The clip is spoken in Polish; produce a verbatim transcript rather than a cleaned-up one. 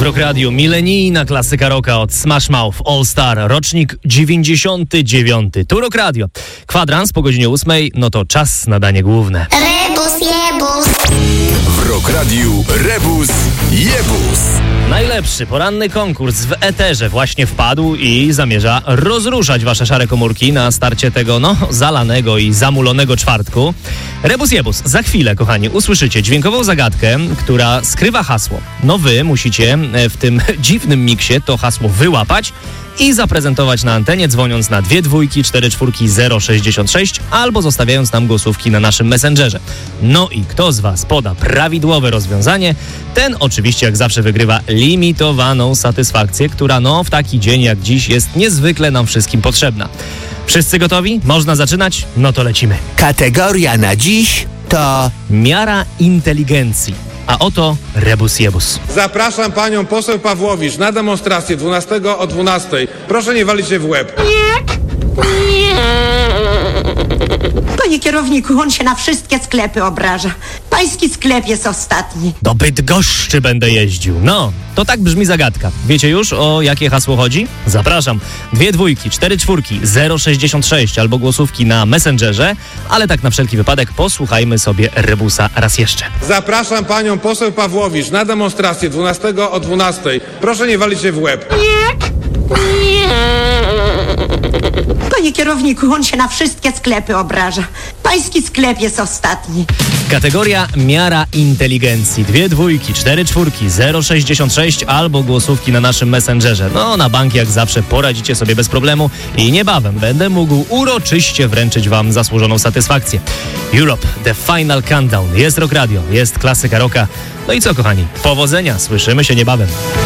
Rock Radio, milenijna klasyka rocka od Smash Mouth All Star, rocznik dziewięćdziesiąty dziewiąty. Tu Rock Radio. Kwadrans po godzinie ósmej, no to czas na danie główne. Rebus jebus. W Rock Radiu Rebus jebus. Najlepszy poranny konkurs w eterze właśnie wpadł i zamierza rozruszać wasze szare komórki na starcie tego, no, zalanego i zamulonego czwartku. Rebus jebus. Za chwilę, kochani, usłyszycie dźwiękową zagadkę, która skrywa hasło. No wy musicie w tym dziwnym miksie to hasło wyłapać i zaprezentować na antenie, dzwoniąc na dwie dwójki, cztery czwórki, zero sześćdziesiąt sześć albo zostawiając nam głosówki na naszym Messengerze. No i kto z was poda prawidłowe rozwiązanie, ten oczywiście jak zawsze wygrywa limitowaną satysfakcję, która no w taki dzień jak dziś jest niezwykle nam wszystkim potrzebna. Wszyscy gotowi? Można zaczynać? No to lecimy. Kategoria na dziś to miara inteligencji. A oto rebus jebus. Zapraszam panią poseł Pawłowicz na demonstrację dwunastego o dwunastej. Proszę nie walić się w łeb. Panie kierowniku, on się na wszystkie sklepy obraża. Pański sklep jest ostatni. Do Bydgoszczy będę jeździł. No, to tak brzmi zagadka. Wiecie już, o jakie hasło chodzi? Zapraszam. Dwie dwójki, cztery czwórki, zero sześćdziesiąt sześć albo głosówki na Messengerze, ale tak na wszelki wypadek posłuchajmy sobie rebusa raz jeszcze. Zapraszam panią poseł Pawłowicz na demonstrację dwunastego o dwunastej. Proszę nie walić się w łeb. Panie kierowniku, on się na wszystkie sklepy obraża. Pański sklep jest ostatni. Kategoria miara inteligencji. Dwie dwójki, cztery czwórki, zero sześćdziesiąt sześć albo głosówki na naszym Messengerze. No, na bank jak zawsze poradzicie sobie bez problemu i niebawem będę mógł uroczyście wręczyć wam zasłużoną satysfakcję. Europe, The Final Countdown. Jest Rock Radio, jest klasyka rocka. No i co, kochani? Powodzenia, słyszymy się niebawem.